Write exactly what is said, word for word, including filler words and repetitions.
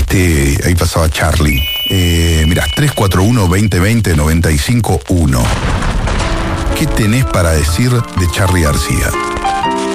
Este, ahí pasaba Charlie. Eh, mirá, tres cuatro uno, veinte veinte, noventa y cinco uno. ¿Qué tenés para decir de Charly García?